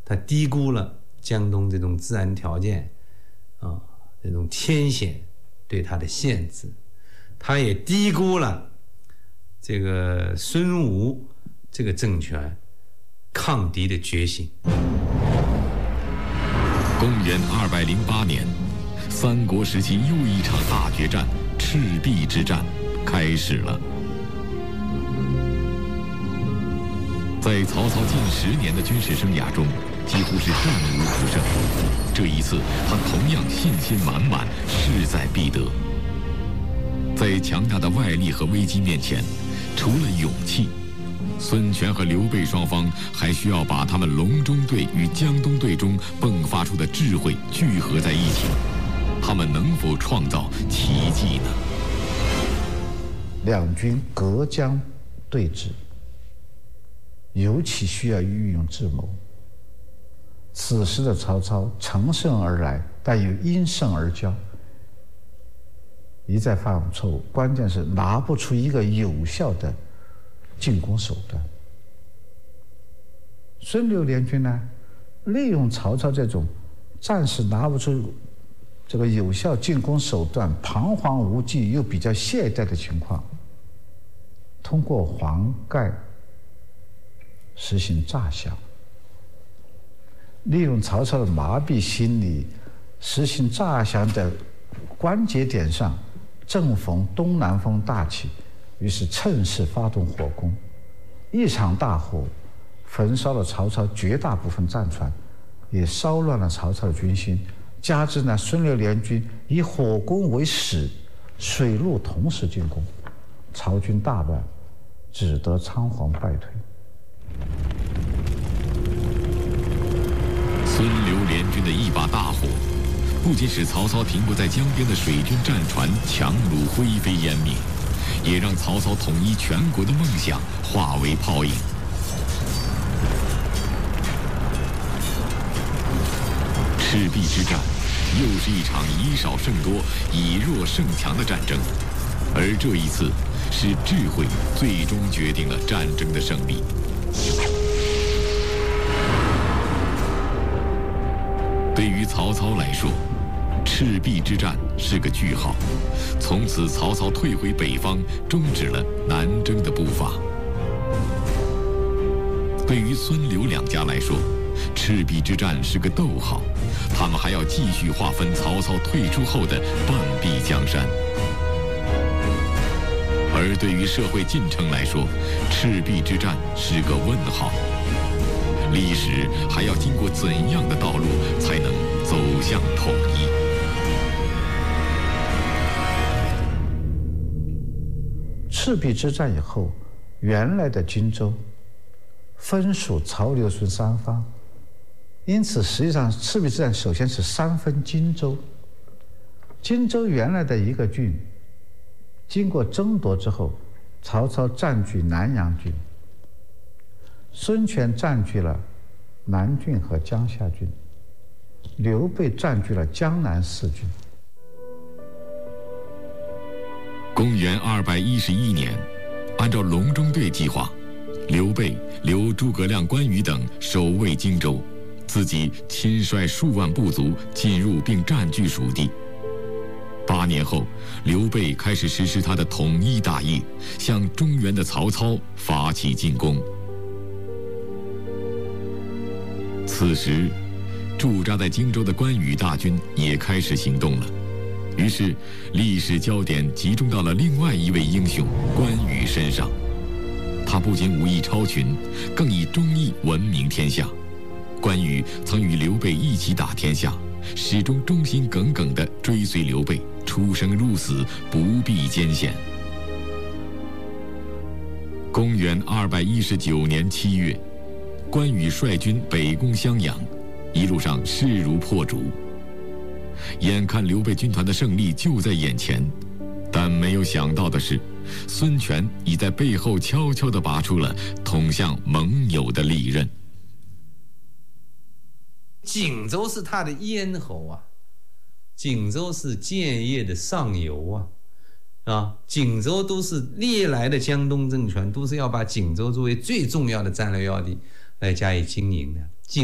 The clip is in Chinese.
他低估了江东这种自然条件啊，这种天险对他的限制，他也低估了这个孙吴这个政权抗敌的决心。 公元208年，三国时期又一场大决战——赤壁之战开始了。在曹操近10年的军事生涯中，几乎是战无不胜。这一次，他同样信心满满，势在必得。在强大的外力和危机面前，除了勇气，孙权和刘备双方还需要把他们隆中对与江东对中迸发出的智慧聚合在一起。他们能否创造奇迹呢？ 两军隔江对峙，尤其需要运用智谋。此时的曹操乘胜而来，但又因胜而骄，一再犯错误，关键是拿不出一个有效的进攻手段。孙刘联军呢，利用曹操这种暂时拿不出这个有效进攻手段、彷徨无计又比较懈怠的情况，通过黄盖实行诈降，利用曹操的麻痹心理，实行诈降的关节点上，正逢东南风大起，于是趁势发动火攻，一场大火焚烧了曹操绝大部分战船，也烧乱了曹操的军心。加之呢，孙刘联军以火攻为始，水陆同时进攻，曹军大乱，只得仓皇败退。 孙刘联军的一把大火，不仅使曹操停泊在江边的水军战船强弩灰飞烟灭，也让曹操统一全国的梦想化为泡影。赤壁之战又是一场以少胜多、以弱胜强的战争，而这一次是智慧最终决定了战争的胜利。对于曹操来说，赤壁之战是个句号，从此曹操退回北方，终止了南征的步伐。对于孙刘两家来说，赤壁之战是个逗号，他们还要继续划分曹操退出后的半壁江山。而对于社会进程来说，赤壁之战是个问号。历史还要经过怎样的道路才能走向统一？ 赤壁之战以后，原来的荆州分属曹刘孙三方，因此实际上赤壁之战首先是三分荆州。荆州原来的一个郡，经过争夺之后，曹操占据南阳郡，孙权占据了南郡和江夏郡，刘备占据了江南4郡。 公元211年，按照隆中对计划，刘备留诸葛亮、关羽等守卫荆州，自己亲率数万部族进入并占据蜀地。8年后，刘备开始实施他的统一大业，向中原的曹操发起进攻。此时，驻扎在荆州的关羽大军也开始行动了。于是，历史焦点集中到了另外一位英雄关羽身上。他不仅武艺超群，更以忠义闻名天下。关羽曾与刘备一起打天下，始终忠心耿耿地追随刘备，出生入死，不避艰险。公元219年7月，关羽率军北攻襄阳，一路上势如破竹。眼看刘备军团的胜利就在眼前，但没有想到的是，孙权已在背后悄悄地拔出了捅向盟友的利刃。 荆州是他的咽喉啊，荆州是建业的上游啊，荆州都是历来的江东政权都是要把荆州作为最重要的战略要地来加以经营的。